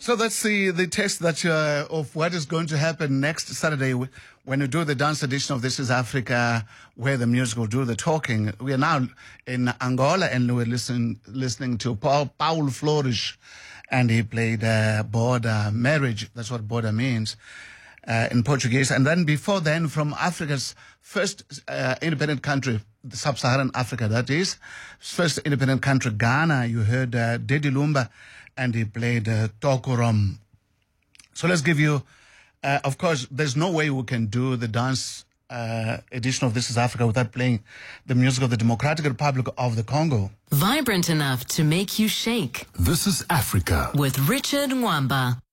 So that's the test that of what is going to happen next Saturday when you do the dance edition of This Is Africa, where the music will do the talking. We are now in Angola, and we're listening to Paul Flores, and he played Border Marriage. That's what border means in Portuguese. And then before then, from Africa's first independent country, Sub-Saharan Africa, that is, first independent country, Ghana, you heard Dedi Lumba, and he played Tokorom. So let's give you, of course, there's no way we can do the dance edition of This Is Africa without playing the music of the Democratic Republic of the Congo. Vibrant enough to make you shake. This is Africa. With Richard Mwamba.